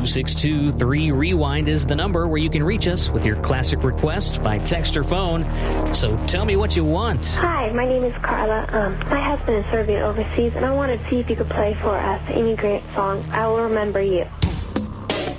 262-3REWIND is the number where you can reach us with your classic request by text or phone. So tell me what you want. Hi, my name is Carla. My husband is serving overseas, and I wanted to see if you could play for us Amy Grant's song, I Will Remember You.